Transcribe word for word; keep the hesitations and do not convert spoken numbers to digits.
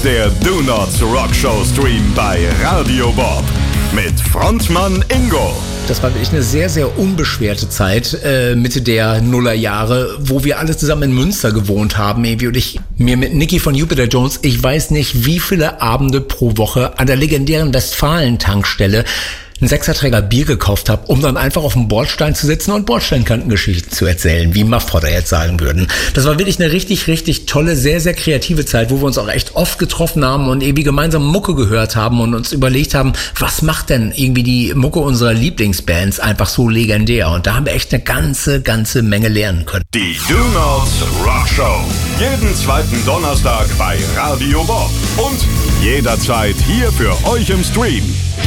Der Do Not Rock Show Stream bei Radio Bob mit Frontmann Ingo. Das war wirklich eine sehr, sehr unbeschwerte Zeit, äh, Mitte der Nullerjahre, wo wir alle zusammen in Münster gewohnt haben. Irgendwie. Und ich mir mit Nicky von Jupiter Jones, ich weiß nicht, wie viele Abende pro Woche an der legendären Westfalen-Tankstelle einen Sechserträger Bier gekauft habe, um dann einfach auf dem Bordstein zu sitzen und Bordsteinkantengeschichten zu erzählen, wie Muffpotter jetzt sagen würden. Das war wirklich eine richtig, richtig tolle, sehr, sehr kreative Zeit, wo wir uns auch echt oft getroffen haben und irgendwie gemeinsam Mucke gehört haben und uns überlegt haben, was macht denn irgendwie die Mucke unserer Lieblingsbands einfach so legendär? Und da haben wir echt eine ganze, ganze Menge lernen können. Die Do Not Rock Show. Jeden zweiten Donnerstag bei Radio Bob. Und jederzeit hier für euch im Stream.